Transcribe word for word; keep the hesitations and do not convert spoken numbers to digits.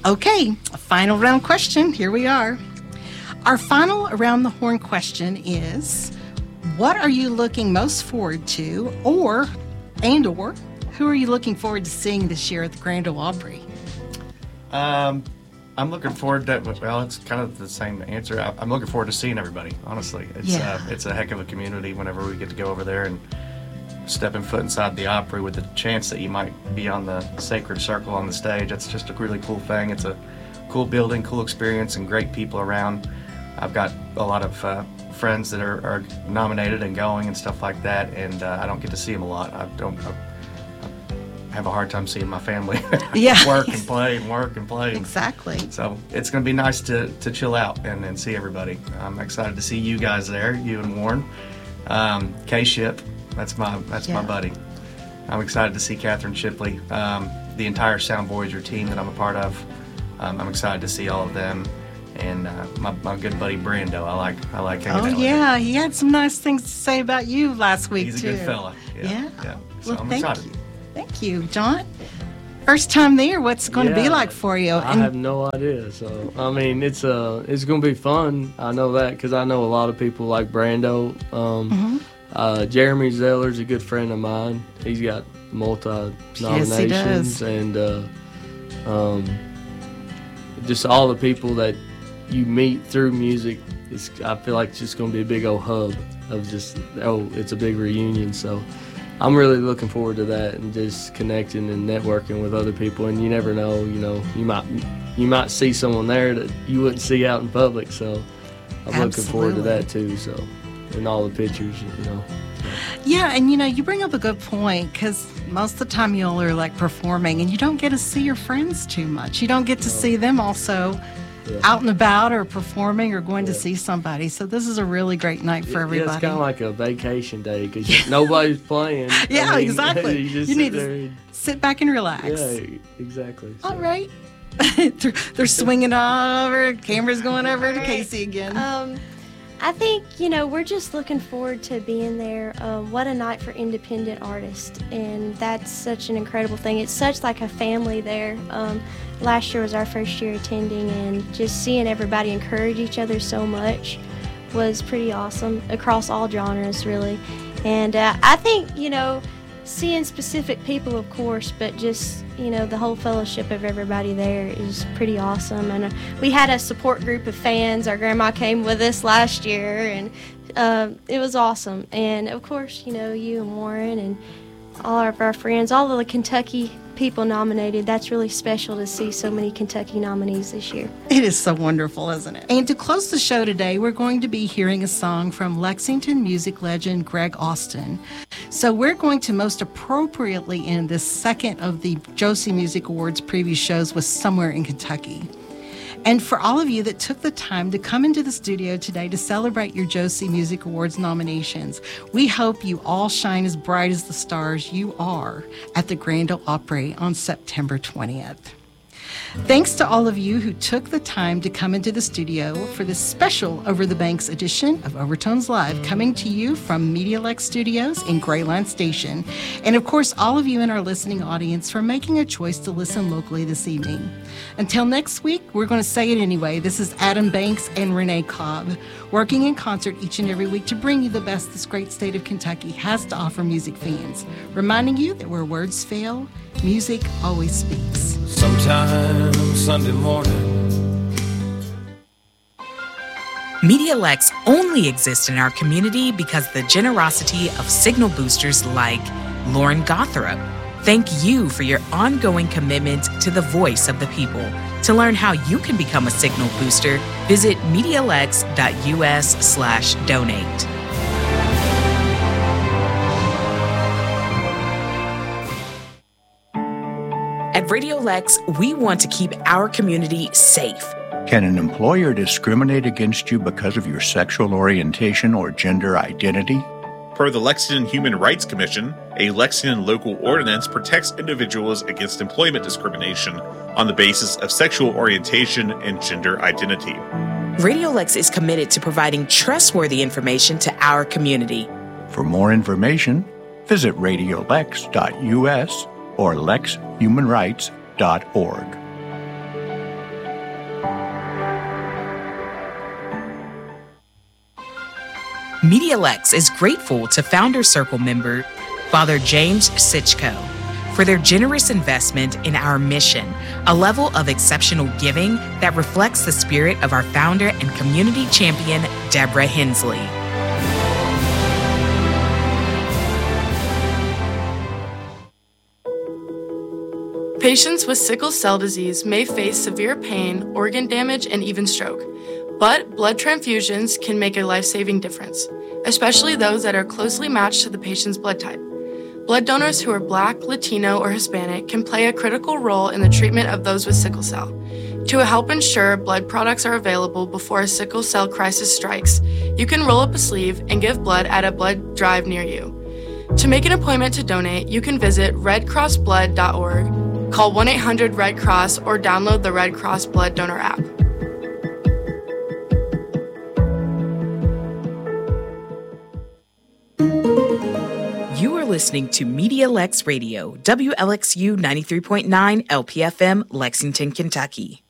Okay, final round question. Here we are. Our final Around the Horn question is, what are you looking most forward to, or, and or, who are you looking forward to seeing this year at the Grand Ole Opry? Um, I'm looking forward to, well, it's kind of the same answer. I, I'm looking forward to seeing everybody, honestly. It's, yeah. uh, it's a heck of a community whenever we get to go over there and stepping foot inside the Opry with the chance that you might be on the sacred circle on the stage. It's just a really cool thing. It's a cool building, cool experience, and great people around. I've got a lot of uh, friends that are, are nominated and going and stuff like that, and uh, I don't get to see them a lot. I don't I, I have a hard time seeing my family yeah. work and play and work and play. Exactly. So it's going to be nice to, to chill out and, and see everybody. I'm excited to see you guys there, you and Warren. Um, K-Ship. That's my that's yeah. my buddy. I'm excited to see Catherine Shipley, um, the entire Sound Voyager team that I'm a part of. Um, I'm excited to see all of them, and uh, my, my good buddy Brando. I like I like hanging oh, out with yeah, him. he had some nice things to say about you last week He's too. He's a good fella. Yeah. yeah. yeah. So well, I'm thank excited. you. Thank you, John. First time there. What's it going yeah, to be like for you? I and have no idea. So I mean, it's uh, it's going to be fun. I know that because I know a lot of people like Brando. Um, mm-hmm. Uh, Jeremy Zeller's a good friend of mine. He's got multi-nominations. Yes, and uh, um, just all the people that you meet through music, it's, I feel like it's just going to be a big old hub of just, oh, it's a big reunion. So I'm really looking forward to that and just connecting and networking with other people. And you never know, you know, you might you might see someone there that you wouldn't see out in public. So I'm Absolutely. looking forward to that too. So. And all the pictures, you know. Yeah, and you know, you bring up a good point because most of the time y'all are like performing and you don't get to see your friends too much. You don't get to no. see them also yeah. out and about or performing or going yeah. to see somebody. So this is a really great night for everybody. Yeah, it's kind of like a vacation day because nobody's playing. yeah, I mean, exactly. You, just you need to and... sit back and relax. Yeah, exactly. So. All right. they're, they're swinging over, camera's going over to Casey again. Um, I think, you know, we're just looking forward to being there. Um, what a night for independent artists, and that's such an incredible thing. It's such like a family there. Um, last year was our first year attending, and just seeing everybody encourage each other so much was pretty awesome across all genres, really. And uh, I think, you know, seeing specific people, of course, but just, you know, the whole fellowship of everybody there is pretty awesome. And uh, we had a support group of fans. Our grandma came with us last year, and uh, it was awesome. And, of course, you know, you and Warren and all of our friends, all of the Kentucky people nominated. That's really special to see so many Kentucky nominees this year. It is so wonderful, isn't it? And to close the show today, we're going to be hearing a song from Lexington music legend Greg Austin. So we're going to most appropriately end this second of the Josie Music Awards preview shows with Somewhere in Kentucky. And for all of you that took the time to come into the studio today to celebrate your Josie Music Awards nominations, we hope you all shine as bright as the stars you are at the Grand Ole Opry on September twentieth. Thanks to all of you who took the time to come into the studio for this special Over the Banks edition of Overtones Live, coming to you from MediaLex Studios in Grayline Station. And of course, all of you in our listening audience for making a choice to listen locally this evening. Until next week, we're going to say it anyway. This is Adam Banks and Renee Cobb, working in concert each and every week to bring you the best this great state of Kentucky has to offer music fans, reminding you that where words fail, music always speaks. Sometime Sunday morning. MediaLex only exists in our community because of the generosity of signal boosters like Lauren Gothrop. Thank you for your ongoing commitment to the voice of the people. To learn how you can become a signal booster, visit MediaLex.us slash donate. At Radio Lex, we want to keep our community safe. Can an employer discriminate against you because of your sexual orientation or gender identity? Per the Lexington Human Rights Commission, a Lexington local ordinance protects individuals against employment discrimination on the basis of sexual orientation and gender identity. Radio Lex is committed to providing trustworthy information to our community. For more information, visit radio lex dot U S or lex human rights dot org. MediaLex is grateful to Founder Circle member Father James Sitchko for their generous investment in our mission, a level of exceptional giving that reflects the spirit of our founder and community champion, Deborah Hensley. Patients with sickle cell disease may face severe pain, organ damage, and even stroke. But blood transfusions can make a life-saving difference, especially those that are closely matched to the patient's blood type. Blood donors who are Black, Latino, or Hispanic can play a critical role in the treatment of those with sickle cell. To help ensure blood products are available before a sickle cell crisis strikes, you can roll up a sleeve and give blood at a blood drive near you. To make an appointment to donate, you can visit red cross blood dot org, call one eight hundred red cross, or download the Red Cross Blood Donor app. You are listening to MediaLex Radio, W L X U ninety-three point nine L P F M, Lexington, Kentucky.